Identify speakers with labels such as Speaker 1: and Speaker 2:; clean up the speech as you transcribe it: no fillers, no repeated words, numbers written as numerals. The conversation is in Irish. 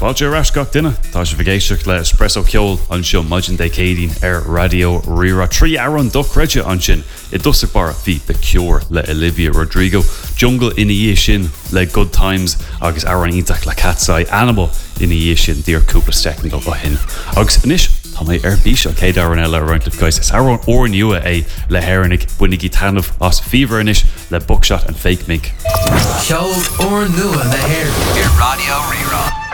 Speaker 1: Fáilte arás gach duine, tá sé bhgéisteach le espresso ceol an seo maidin dé cédín ar radio Rira. 3 hour dochreide an sin I dusach bar bhí The Cure le Olivia Rodrigo, Jungle ina dhé sin le Good Times agus aran ítach le Cat's-Eye Animal ina dhé sin dír cúpla stecn go hin. Agus inis tá mé ar bís a céad aran eile roiintlah guys is aran or nua é le Hérannig bunig í tanmh as fever inis le Buckshot and Fake Mink.
Speaker 2: Ceol or nua na Hérannig ar Radio Rira.